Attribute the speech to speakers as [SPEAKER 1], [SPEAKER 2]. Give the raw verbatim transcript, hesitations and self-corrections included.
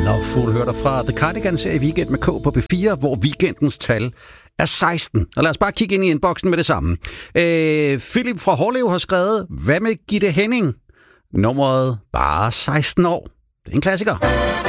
[SPEAKER 1] Loveful hørte fra The Cardigans her i Weekend med K på B fire, hvor weekendens tal er seksten. Og lad os bare kigge ind i inboxen med det samme. Øh, Philip fra Hårlev har skrevet, hvad med Gitte Henning? Nummeret bare seksten år. Det er en klassiker.